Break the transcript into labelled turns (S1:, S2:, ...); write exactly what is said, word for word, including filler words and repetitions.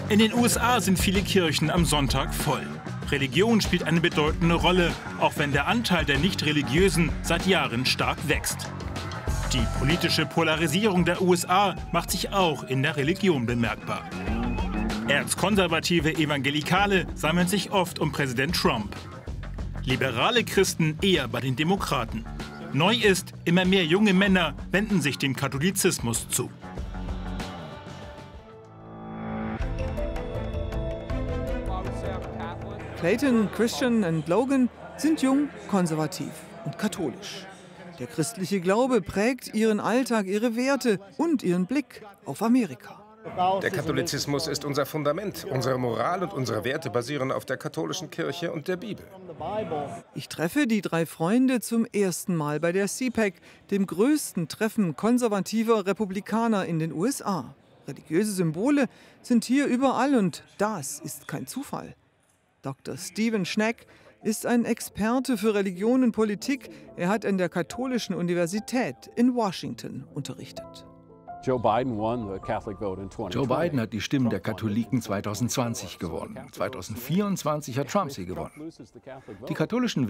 S1: In den U S A sind viele Kirchen am Sonntag voll. Religion spielt eine bedeutende Rolle, auch wenn der Anteil der Nicht-Religiösen seit Jahren stark wächst. Die politische Polarisierung der U S A macht sich auch in der Religion bemerkbar. Erzkonservative Evangelikale sammeln sich oft um Präsident Trump. Liberale Christen eher bei den Demokraten. Neu ist, immer mehr junge Männer wenden sich dem Katholizismus zu.
S2: Clayton, Christian und Logan sind jung, konservativ und katholisch. Der christliche Glaube prägt ihren Alltag, ihre Werte und ihren Blick auf Amerika.
S3: Der Katholizismus ist unser Fundament. Unsere Moral und unsere Werte basieren auf der katholischen Kirche und der Bibel.
S2: Ich treffe die drei Freunde zum ersten Mal bei der C PAC, dem größten Treffen konservativer Republikaner in den U S A. Religiöse Symbole sind hier überall und das ist kein Zufall. Doktor Stephen Schneck ist ein Experte für Religion und Politik. Er hat an der Katholischen Universität in Washington unterrichtet.
S4: Joe Biden
S5: hat die Stimmen der Katholiken zweitausendzwanzig gewonnen. zweitausendvierundzwanzig hat Trump sie gewonnen. Die katholischen